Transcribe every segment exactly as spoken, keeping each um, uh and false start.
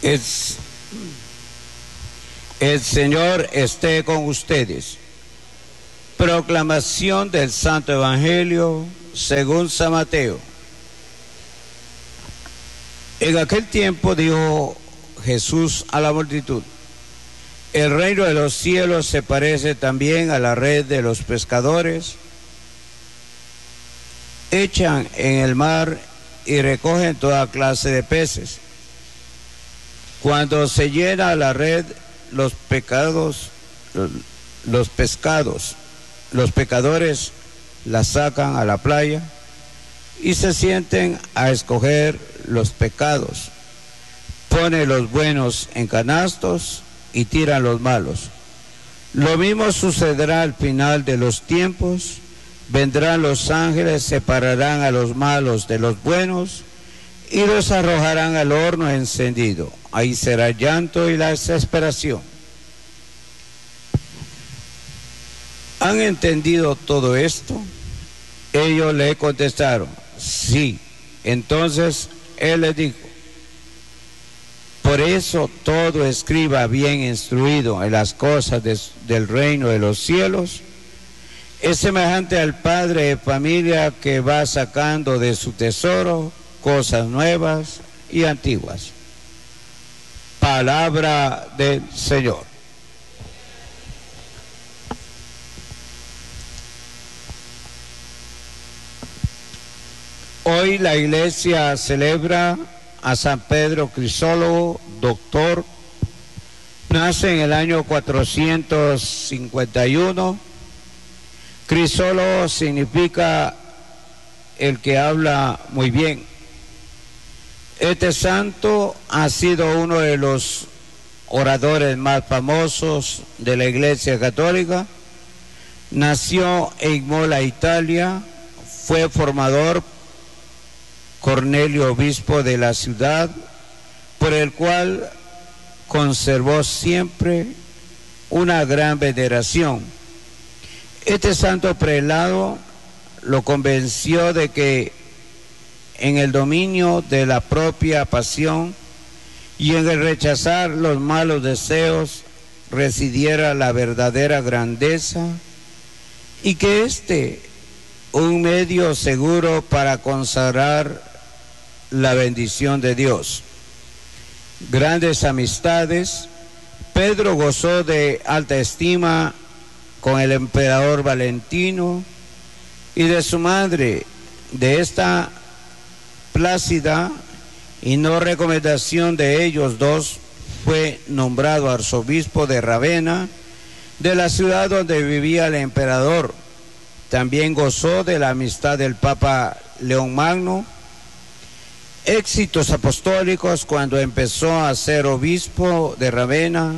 Es, el Señor esté con ustedes. Proclamación del Santo Evangelio según San Mateo. En aquel tiempo dijo Jesús a la multitud: el reino de los cielos se parece también a la red de los pescadores. Echan en el mar y recogen toda clase de peces. Cuando se llena la red, los pecados, los, los pescados, los pecadores la sacan a la playa y se sienten a escoger los pecados. Ponen los buenos en canastos y tiran los malos. Lo mismo sucederá al final de los tiempos. Vendrán los ángeles, separarán a los malos de los buenos y los arrojarán al horno encendido. Ahí será el llanto y la desesperación. ¿Han entendido todo esto? Ellos le contestaron: sí. Entonces él les dijo: por eso todo escriba bien instruido en las cosas de, del reino de los cielos es semejante al padre de familia que va sacando de su tesoro cosas nuevas y antiguas. Palabra del Señor. Hoy la Iglesia celebra a San Pedro Crisólogo, doctor. Nace en el año cuatrocientos cincuenta y uno. Crisólogo significa el que habla muy bien. Este santo ha sido uno de los oradores más famosos de la Iglesia Católica. Nació en Imola, Italia. Fue formador Cornelio, obispo de la ciudad, por el cual conservó siempre una gran veneración. Este santo prelado lo convenció de que en el dominio de la propia pasión y en el rechazar los malos deseos residiera la verdadera grandeza, y que este un medio seguro para consagrar la bendición de Dios. Grandes amistades. Pedro gozó de alta estima con el emperador Valentino y de su madre. De esta plácida y no recomendación de ellos dos fue nombrado arzobispo de Ravenna, de la ciudad donde vivía el emperador. También gozó de la amistad del Papa León Magno. Éxitos apostólicos cuando empezó a ser obispo de Ravenna.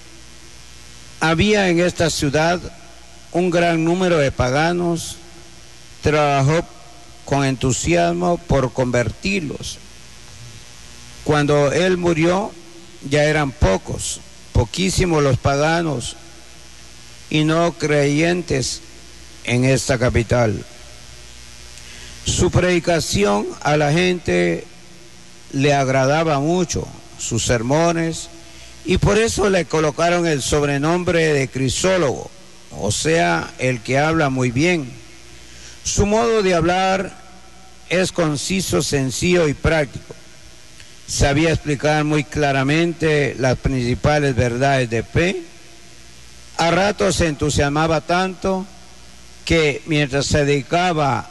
Había en esta ciudad un gran número de paganos. Trabajó con entusiasmo por convertirlos. Cuando él murió ya eran pocos, poquísimos los paganos y no creyentes en esta capital. Su predicación a la gente le agradaba mucho, sus sermones, y por eso le colocaron el sobrenombre de Crisólogo, o sea, el que habla muy bien. Su modo de hablar es conciso, sencillo y práctico. Sabía explicar muy claramente las principales verdades de fe. A ratos se entusiasmaba tanto que mientras se dedicaba,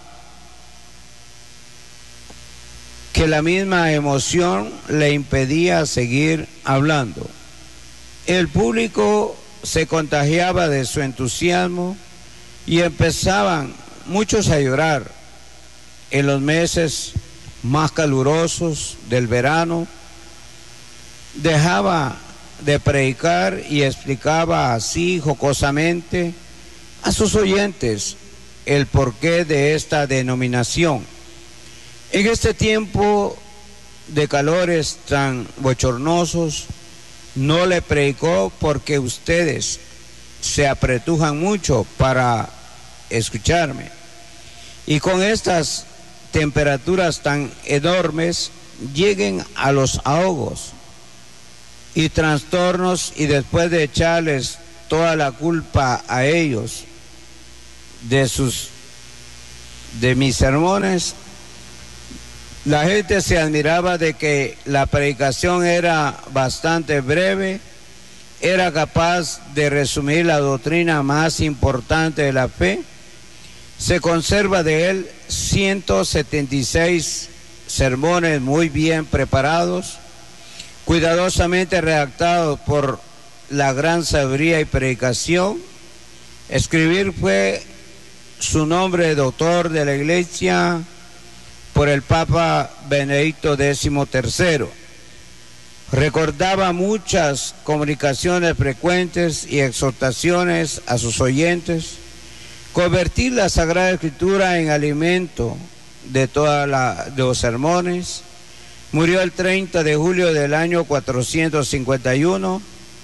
que la misma emoción le impedía seguir hablando. El público se contagiaba de su entusiasmo y empezaban muchos a llorar. En los meses más calurosos del verano, dejaba de predicar y explicaba así jocosamente a sus oyentes el porqué de esta denominación. En este tiempo de calores tan bochornosos, no le predicó porque ustedes se apretujan mucho para escucharme. Y con estas temperaturas tan enormes, lleguen a los ahogos. y trastornos, y después de echarles toda la culpa a ellos de sus de mis sermones, la gente se admiraba de que la predicación era bastante breve, era capaz de resumir la doctrina más importante de la fe. Se conserva de él ciento setenta y seis sermones muy bien preparados, cuidadosamente redactados por la gran sabiduría y predicación. Escribir fue su nombre de doctor de la Iglesia por el Papa Benedicto décimo tercero. Recordaba muchas comunicaciones frecuentes y exhortaciones a sus oyentes. Convertir la Sagrada Escritura en alimento de todos los sermones. Murió el treinta de julio del año cuatrocientos cincuenta y uno.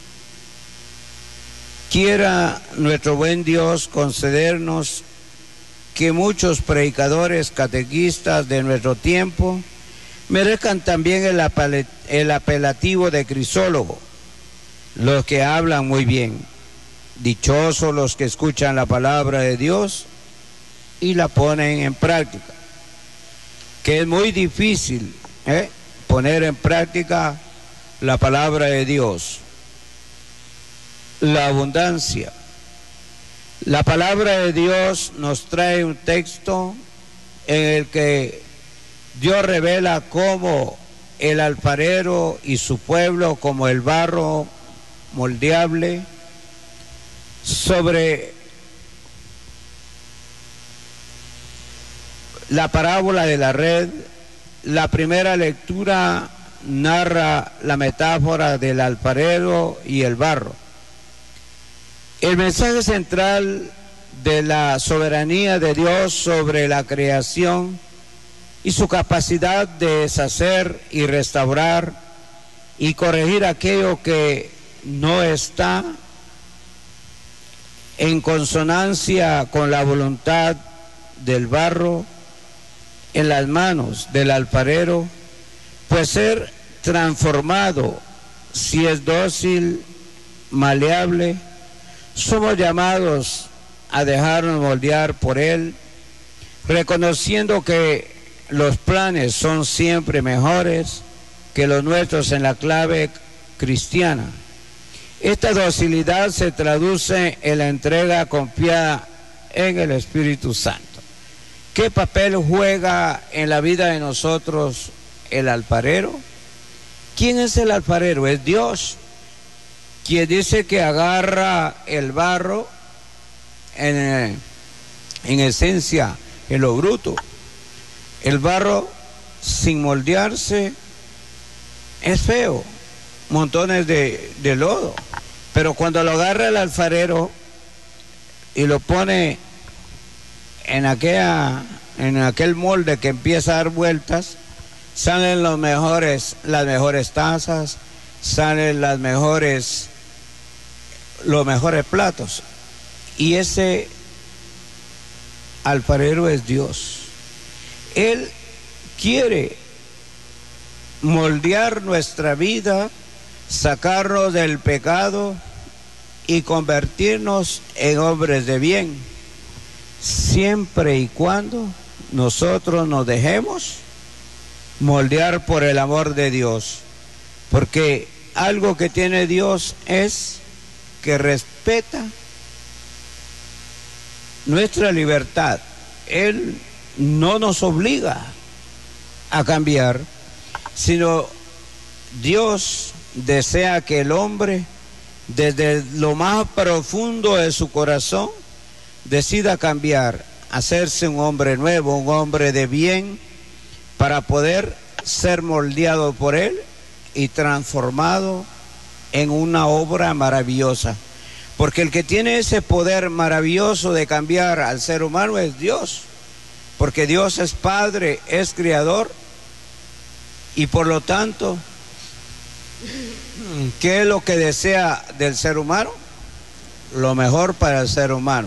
Quiera nuestro buen Dios concedernos que muchos predicadores catequistas de nuestro tiempo merezcan también el, apel el apelativo de crisólogo, los que hablan muy bien. Dichosos los que escuchan la palabra de Dios y la ponen en práctica, que es muy difícil ¿eh? poner en práctica la palabra de Dios. La abundancia. La palabra de Dios nos trae un texto en el que Dios revela cómo el alfarero y su pueblo, como el barro moldeable, sobre la parábola de la red. La primera lectura narra la metáfora del alfarero y el barro. El mensaje central de la soberanía de Dios sobre la creación y su capacidad de deshacer y restaurar y corregir aquello que no está en consonancia con la voluntad del barro en las manos del alfarero, pues ser transformado, si es dócil, maleable. Somos llamados a dejarnos moldear por él, reconociendo que los planes son siempre mejores que los nuestros en la clave cristiana. Esta docilidad se traduce en la entrega confiada en el Espíritu Santo. ¿Qué papel juega en la vida de nosotros el alfarero? ¿Quién es el alfarero? Es Dios, quien dice que agarra el barro en, en esencia, en lo bruto. El barro sin moldearse es feo, montones de, de lodo, pero cuando lo agarra el alfarero y lo pone en aquella, en aquel molde que empieza a dar vueltas, salen los mejores, las mejores tazas, salen las mejores, los mejores platos. Y ese alfarero es Dios. Él quiere moldear nuestra vida, sacarnos del pecado y convertirnos en hombres de bien, siempre y cuando nosotros nos dejemos moldear por el amor de Dios. Porque algo que tiene Dios es que respeta nuestra libertad. Él no nos obliga a cambiar, sino Dios desea que el hombre, desde lo más profundo de su corazón, decida cambiar, hacerse un hombre nuevo, un hombre de bien, para poder ser moldeado por Él y transformado en una obra maravillosa. Porque el que tiene ese poder maravilloso de cambiar al ser humano es Dios. Porque Dios es Padre, es Creador, y por lo tanto, ¿qué es lo que desea del ser humano? Lo mejor para el ser humano.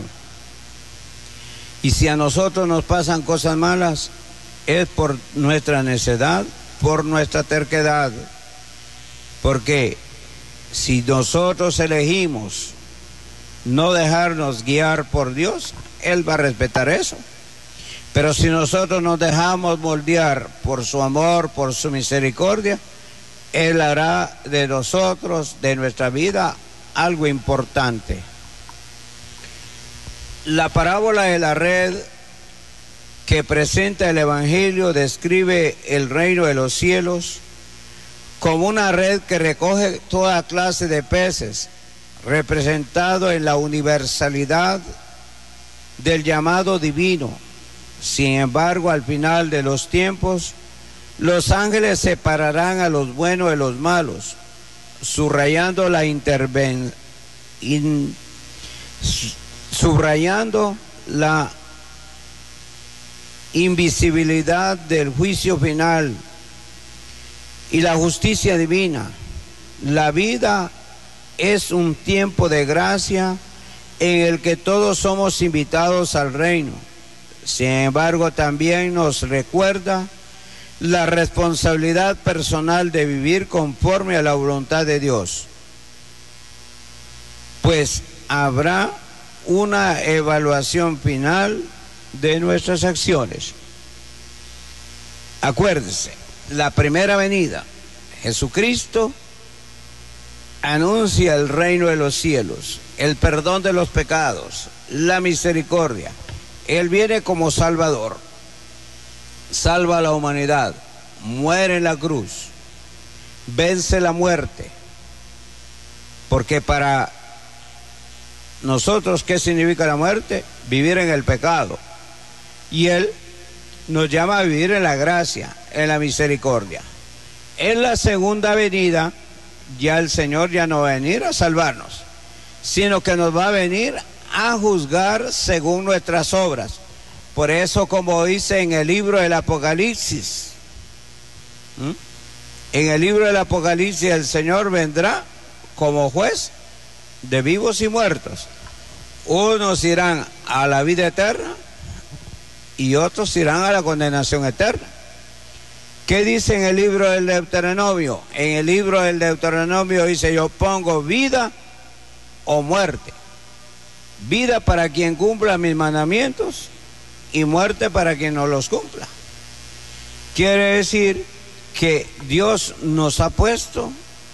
Y si a nosotros nos pasan cosas malas, es por nuestra necedad, por nuestra terquedad. Porque Si nosotros elegimos no dejarnos guiar por Dios, Él va a respetar eso. Pero si nosotros nos dejamos moldear por su amor, por su misericordia, Él hará de nosotros, de nuestra vida, algo importante. La parábola de la red que presenta el Evangelio describe el reino de los cielos como una red que recoge toda clase de peces, representado en la universalidad del llamado divino. Sin embargo, al final de los tiempos, los ángeles separarán a los buenos de los malos, subrayando la interven in, subrayando la invisibilidad del juicio final y la justicia divina. La vida es un tiempo de gracia en el que todos somos invitados al reino. Sin embargo, también nos recuerda la responsabilidad personal de vivir conforme a la voluntad de Dios, pues habrá una evaluación final de nuestras acciones. Acuérdense, la primera venida, Jesucristo anuncia el reino de los cielos, el perdón de los pecados, la misericordia. Él viene como Salvador, salva a la humanidad, muere en la cruz, vence la muerte, porque para nosotros, ¿qué significa la muerte? Vivir en el pecado. Y Él nos llama a vivir en la gracia, en la misericordia. En la segunda venida, ya el Señor ya no va a venir a salvarnos, sino que nos va a venir a juzgar según nuestras obras. Por eso, como dice en el libro del Apocalipsis, ¿Mm? en el libro del Apocalipsis, el Señor vendrá como juez de vivos y muertos. Unos irán a la vida eterna y otros irán a la condenación eterna. ¿Qué dice en el libro del Deuteronomio? En el libro del Deuteronomio dice: yo pongo vida o muerte. Vida para quien cumpla mis mandamientos y muerte para quien no los cumpla. Quiere decir que Dios nos ha puesto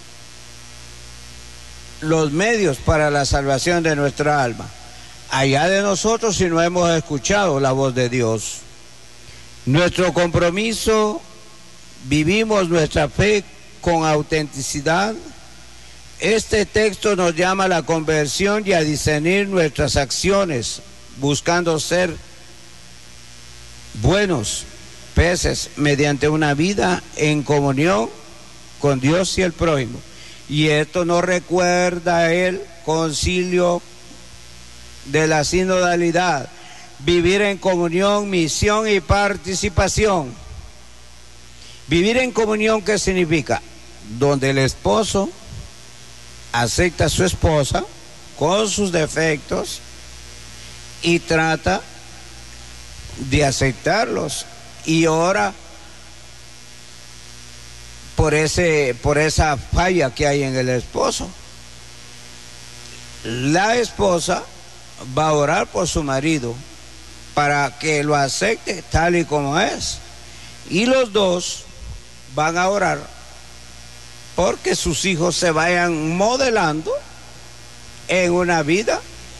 los medios para la salvación de nuestra alma. Allá de nosotros si no hemos escuchado la voz de Dios. Nuestro compromiso, vivimos nuestra fe con autenticidad. Este texto nos llama a la conversión y a discernir nuestras acciones, buscando ser buenos peces mediante una vida en comunión con Dios y el prójimo. Y esto nos recuerda el concilio de la sinodalidad: vivir en comunión, misión y participación. Vivir en comunión, ¿qué significa? Donde el esposo acepta a su esposa con sus defectos y trata de aceptarlos y ora por ese, por esa falla que hay en el esposo. La esposa va a orar por su marido para que lo acepte tal y como es, y los dos van a orar porque sus hijos se vayan modelando en una vida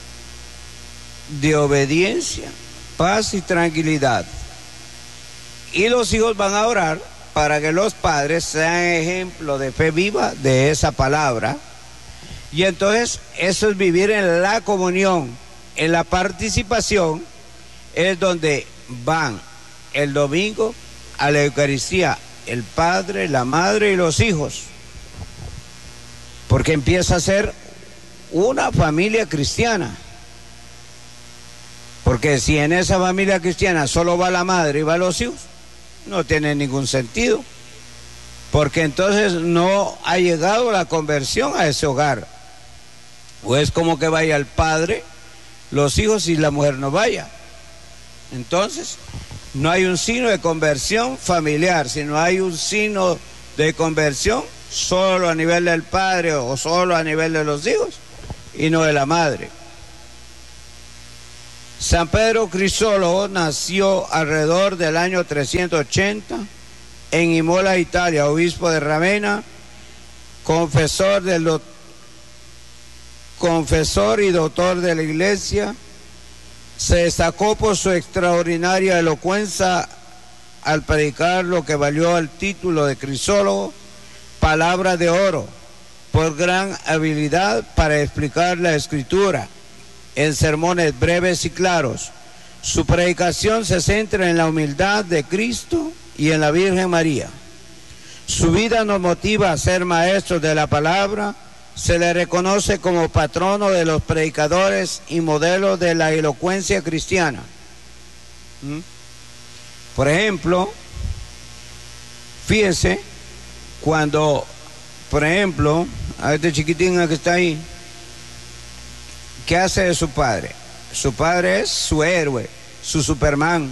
de obediencia, paz y tranquilidad. Y los hijos van a orar para que los padres sean ejemplo de fe viva de esa palabra. Y entonces eso es vivir en la comunión, en la participación. Es donde van el domingo a la Eucaristía el padre, la madre y los hijos, porque empieza a ser una familia cristiana. Porque si en esa familia cristiana solo va la madre y va los hijos, no tiene ningún sentido, porque entonces no ha llegado la conversión a ese hogar. O es como que vaya el padre, los hijos y la mujer no vaya. Entonces no hay un signo de conversión familiar, sino hay un signo de conversión solo a nivel del padre o solo a nivel de los hijos y no de la madre. San Pedro Crisólogo nació alrededor del año trescientos ochenta en Imola, Italia, obispo de Ravenna, confesor, del do... confesor y doctor de la Iglesia. Se destacó por su extraordinaria elocuencia al predicar, lo que valió el título de Crisólogo, palabra de oro, por gran habilidad para explicar la Escritura en sermones breves y claros. Su predicación se centra en la humildad de Cristo y en la Virgen María. Su vida nos motiva a ser maestros de la palabra. Se le reconoce como patrono de los predicadores y modelo de la elocuencia cristiana. ¿Mm? Por ejemplo, fíjense, cuando, por ejemplo, a este chiquitín que está ahí, ¿qué hace de su padre? Su padre es su héroe, su Superman,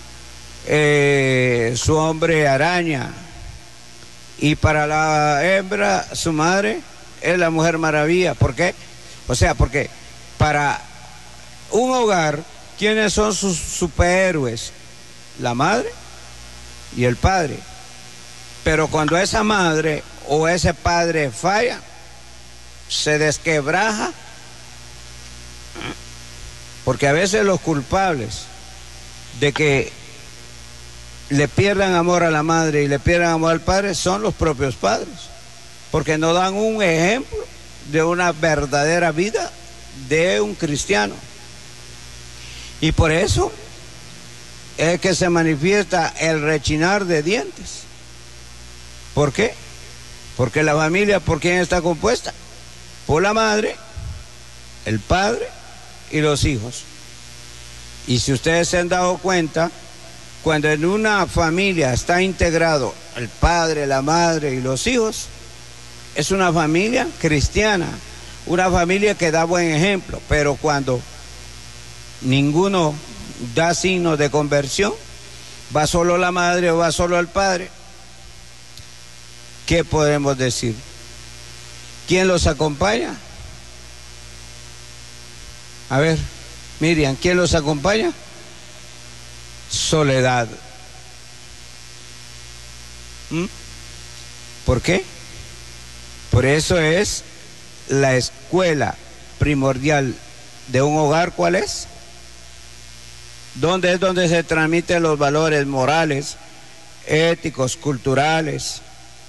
eh, su hombre araña. Y para la hembra, su madre es la Mujer Maravilla. ¿Por qué? O sea, porque para un hogar, ¿quiénes son sus superhéroes? La madre y el padre. Pero cuando esa madre o ese padre falla, se desquebraja. Porque a veces los culpables de que le pierdan amor a la madre y le pierdan amor al padre son los propios padres, porque no dan un ejemplo de una verdadera vida de un cristiano. Y por eso es que se manifiesta el rechinar de dientes. ¿Por qué? Porque la familia, ¿por quién está compuesta? Por la madre, el padre y los hijos. Y si ustedes se han dado cuenta, cuando en una familia está integrado el padre, la madre y los hijos, es una familia cristiana, una familia que da buen ejemplo. Pero cuando ninguno da signos de conversión, va solo la madre o va solo el padre, ¿qué podemos decir? ¿Quién los acompaña? A ver, Miriam, ¿quién los acompaña? Soledad. ¿Mm? ¿Por qué? Por eso es la escuela primordial de un hogar. ¿Cuál es? ¿Dónde es donde se transmiten los valores morales, éticos, culturales?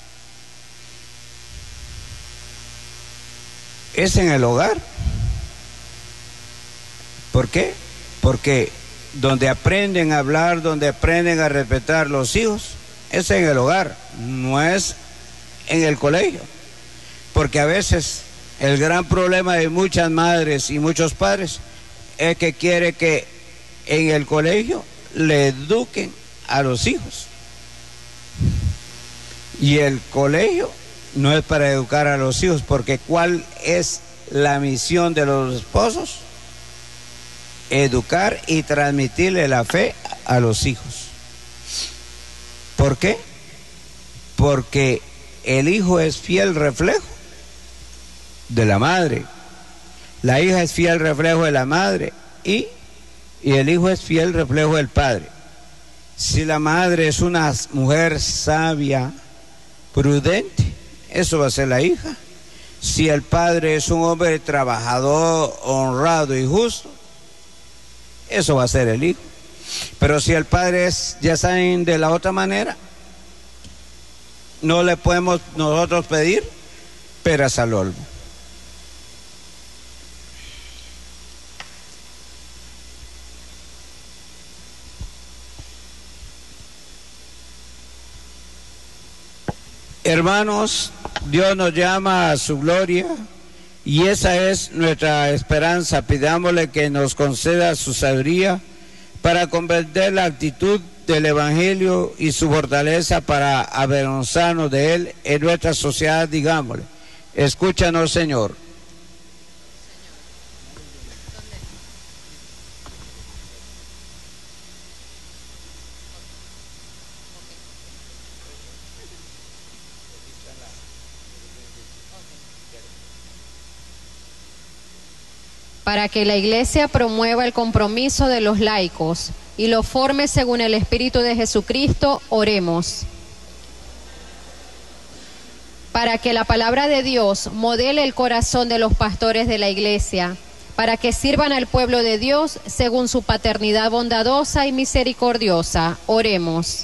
Es en el hogar. ¿Por qué? Porque donde aprenden a hablar, donde aprenden a respetar los hijos, es en el hogar, no es en el colegio. Porque a veces el gran problema de muchas madres y muchos padres es que quiere que en el colegio le eduquen a los hijos. Y el colegio no es para educar a los hijos, porque ¿cuál es la misión de los esposos? Educar y transmitirle la fe a los hijos. ¿Por qué? Porque el hijo es fiel reflejo de la madre, la hija es fiel reflejo de la madre y, y el hijo es fiel reflejo del padre. Si la madre es una mujer sabia, prudente, eso va a ser la hija. Si el padre es un hombre trabajador, honrado y justo, eso va a ser el hijo. Pero si el padre es, ya saben, de la otra manera, no le podemos nosotros pedir peras al olmo. Hermanos, Dios nos llama a su gloria y esa es nuestra esperanza. Pidámosle que nos conceda su sabiduría para comprender la actitud del Evangelio y su fortaleza para avergonzarnos de él en nuestra sociedad. Digámosle: escúchanos, Señor. para que la Iglesia promueva el compromiso de los laicos y lo forme según el Espíritu de Jesucristo, oremos. Para que la palabra de Dios modele el corazón de los pastores de la Iglesia, para que sirvan al pueblo de Dios según su paternidad bondadosa y misericordiosa, oremos.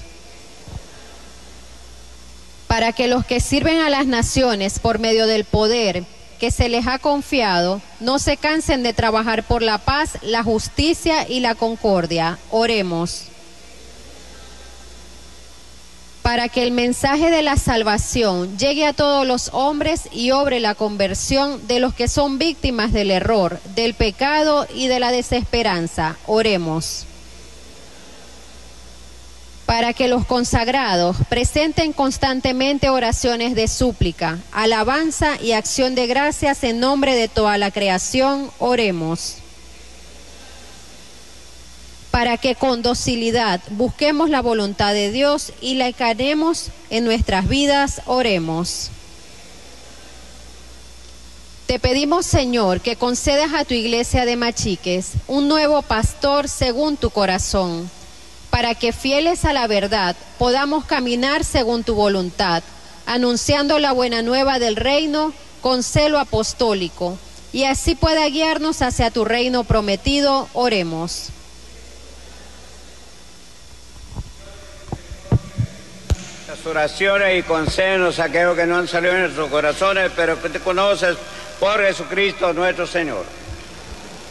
Para que los que sirven a las naciones por medio del poder que se les ha confiado, no se cansen de trabajar por la paz, la justicia y la concordia, oremos. Para que el mensaje de la salvación llegue a todos los hombres y obre la conversión de los que son víctimas del error, del pecado y de la desesperanza, oremos. Para que los consagrados presenten constantemente oraciones de súplica, alabanza y acción de gracias en nombre de toda la creación, oremos. Para que con docilidad busquemos la voluntad de Dios y la encarnemos en nuestras vidas, oremos. Te pedimos, Señor, que concedas a tu iglesia de Machiques un nuevo pastor según tu corazón, para que fieles a la verdad podamos caminar según tu voluntad, anunciando la buena nueva del reino con celo apostólico, y así pueda guiarnos hacia tu reino prometido, oremos. Las oraciones y concédenos aquello que no han salido en nuestros corazones, pero que te conoces por Jesucristo nuestro Señor.